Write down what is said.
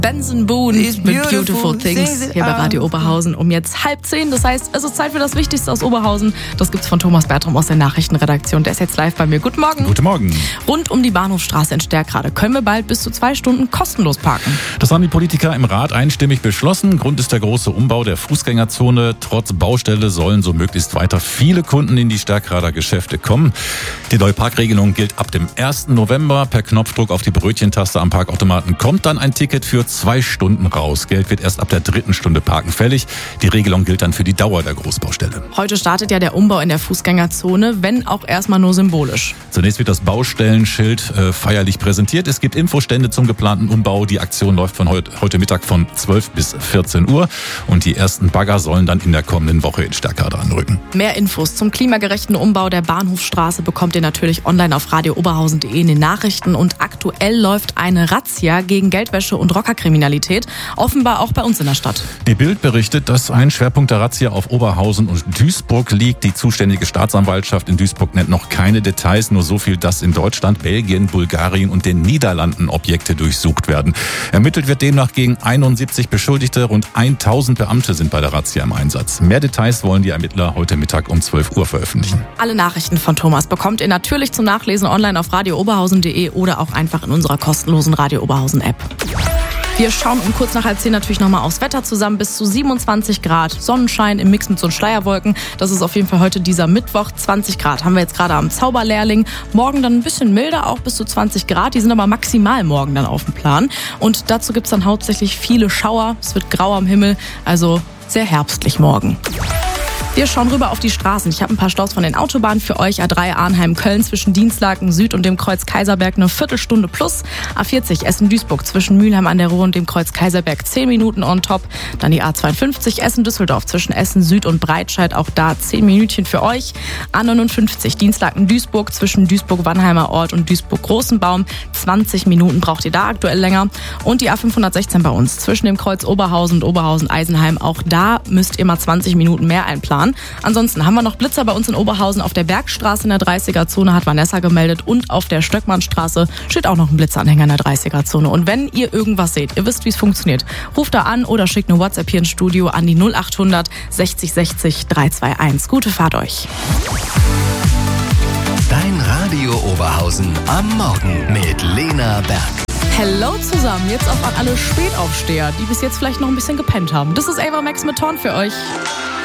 Benson Boone mit Beautiful Things hier bei Radio Oberhausen um jetzt 9:30. Das heißt, es ist Zeit für das Wichtigste aus Oberhausen. Das gibt's von Thomas Bertram aus der Nachrichtenredaktion. Der ist jetzt live bei mir. Guten Morgen. Guten Morgen. Rund um die Bahnhofstraße in Stärkrade können wir bald bis zu 2 Stunden kostenlos parken. Das haben die Politiker im Rat einstimmig beschlossen. Grund ist der große Umbau der Fußgängerzone. Trotz Baustelle sollen so möglichst weiter viele Kunden in die Stärkrader Geschäfte kommen. Die neue Parkregelung gilt ab dem 1. November. Per Knopfdruck auf die Brötchentaste am Parkautomaten kommt dann ein Ticket für 2 Stunden raus. Geld wird erst ab der 3. Stunde Parken fällig. Die Regelung gilt dann für die Dauer der Großbaustelle. Heute startet ja der Umbau in der Fußgängerzone, wenn auch erstmal nur symbolisch. Zunächst wird das Baustellenschild feierlich präsentiert. Es gibt Infostände zum geplanten Umbau. Die Aktion läuft von heute Mittag von 12 bis 14 Uhr. Und die ersten Bagger sollen dann in der kommenden Woche in Stärkrade anrücken. Mehr Infos zum klimagerechten Umbau der Bahnhofstraße bekommt ihr natürlich online auf radiooberhausen.de in den Nachrichten. Und aktuell läuft eine Razzia gegen Geldwäsche und Rockerkriminalität, offenbar auch bei uns in der Stadt. Die Bild berichtet, dass ein Schwerpunkt der Razzia auf Oberhausen und Duisburg liegt. Die zuständige Staatsanwaltschaft in Duisburg nennt noch keine Details, nur so viel, dass in Deutschland, Belgien, Bulgarien und den Niederlanden Objekte durchsucht werden. Ermittelt wird demnach gegen 71 Beschuldigte. Rund 1000 Beamte sind bei der Razzia im Einsatz. Mehr Details wollen die Ermittler heute Mittag um 12 Uhr veröffentlichen. Alle Nachrichten von Thomas bekommt ihr natürlich zum Nachlesen online auf radiooberhausen.de oder auch einfach in unserer kostenlosen Radio Oberhausen App. Wir schauen um kurz nach 9:30 natürlich nochmal aufs Wetter zusammen. Bis zu 27 Grad Sonnenschein im Mix mit so Schleierwolken. Das ist auf jeden Fall heute dieser Mittwoch. 20 Grad haben wir jetzt gerade am Zauberlehrling. Morgen dann ein bisschen milder, auch bis zu 20 Grad. Die sind aber maximal morgen dann auf dem Plan. Und dazu gibt es dann hauptsächlich viele Schauer. Es wird grau am Himmel, also sehr herbstlich morgen. Wir schauen rüber auf die Straßen. Ich habe ein paar Staus von den Autobahnen für euch. A3 Arnheim-Köln zwischen Dienstlaken Süd und dem Kreuz Kaiserberg eine Viertelstunde plus. A40 Essen-Duisburg zwischen Mülheim an der Ruhr und dem Kreuz Kaiserberg 10 Minuten on top. Dann die A52 Essen-Düsseldorf zwischen Essen Süd und Breitscheid. Auch da 10 Minütchen für euch. A59 Dienstlaken-Duisburg zwischen Duisburg-Wannheimer Ort und Duisburg-Großenbaum. 20 Minuten braucht ihr da aktuell länger. Und die A516 bei uns zwischen dem Kreuz Oberhausen und Oberhausen-Eisenheim. Auch da müsst ihr mal 20 Minuten mehr einplanen. Ansonsten haben wir noch Blitzer bei uns in Oberhausen. Auf der Bergstraße in der 30er-Zone hat Vanessa gemeldet und auf der Stöckmannstraße steht auch noch ein Blitzanhänger in der 30er-Zone. Und wenn ihr irgendwas seht, ihr wisst, wie es funktioniert, ruft da an oder schickt eine WhatsApp hier ins Studio an die 0800 60 60 321. Gute Fahrt euch. Dein Radio Oberhausen am Morgen mit Lena Berg. Hello zusammen, jetzt auch an alle Spätaufsteher, die bis jetzt vielleicht noch ein bisschen gepennt haben. Das ist Ava Max mit Torn für euch.